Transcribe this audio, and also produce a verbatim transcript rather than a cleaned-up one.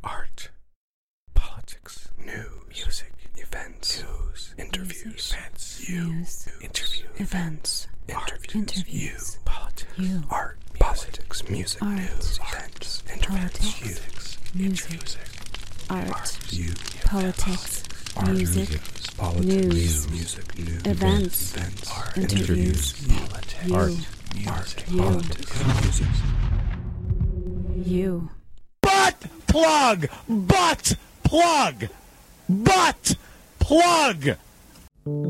art, politics, news, music, events, news, interviews, events, you, news, interview, events, interviews, interviews, you, politics, you, art, politics, music, art, news, events, interviews, politics, you, music, art, you, politics, art, music, politics, news, music, news, events, events, art, interviews, politics, you, art, music, you, politics, music. you. Butt plug! Butt plug! Butt plug!